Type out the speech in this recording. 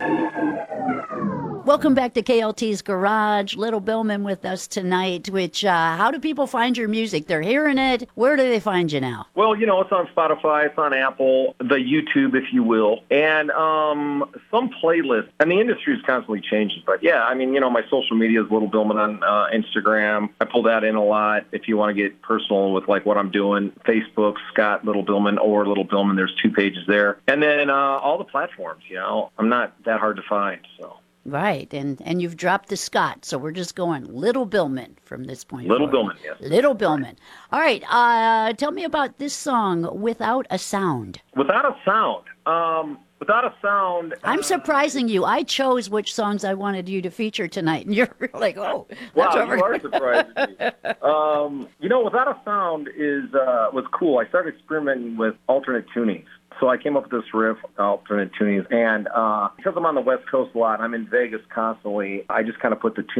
Welcome back to KLT's Garage. Little Billman with us tonight, how do people find your music? They're hearing it. Where do they find you now? Well, it's on Spotify, it's on Apple, the YouTube, if you will, and some playlists. And the industry is constantly changing. But, yeah, my social media is Little Billman on Instagram. I pull that in a lot if you want to get personal with, what I'm doing. Facebook, Scott Little Billman, or Little Billman. There's 2 pages there. And then all the platforms, I'm not that hard to find, so. Right, and you've dropped the Scott, so we're just going Little Billman from this point Little forward. Billman, yes. Little Billman. All right, tell me about this song, Without a Sound. Without a Sound. Without a Sound. I'm surprising you. I chose which songs I wanted you to feature tonight, and you're like, oh. Wow, you are surprising me. Without a Sound was cool. I started experimenting with alternate tunings. So I came up with this riff, alternate tunings, and because I'm on the West Coast a lot, I'm in Vegas constantly, I just kind of put the